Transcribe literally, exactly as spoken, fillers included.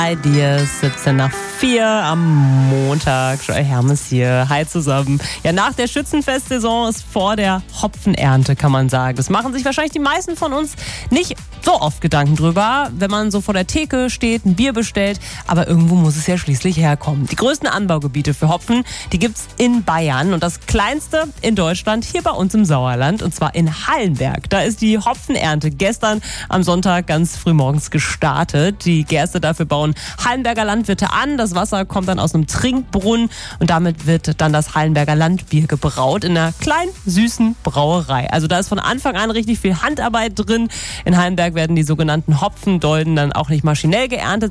Ideas, siebzehn nach vier am Montag. Joy Hermes hier. Hi zusammen. Ja, nach der Schützenfestsaison ist vor der Hopfenernte, kann man sagen. Das machen sich wahrscheinlich die meisten von uns nicht so oft Gedanken drüber, wenn man so vor der Theke steht, ein Bier bestellt. Aber irgendwo muss es ja schließlich herkommen. Die größten Anbaugebiete für Hopfen, die gibt's in Bayern. Und das kleinste in Deutschland, hier bei uns im Sauerland. Und zwar in Hallenberg. Da ist die Hopfenernte gestern am Sonntag ganz früh morgens gestartet. Die Gerste dafür bauen Hallenberger Landwirte an. Das Wasser kommt dann aus einem Trinkbrunnen und damit wird dann das Hallenberger Landbier gebraut in einer kleinen, süßen Brauerei. Also da ist von Anfang an richtig viel Handarbeit drin. In Hallenberg werden die sogenannten Hopfendolden dann auch nicht maschinell geerntet,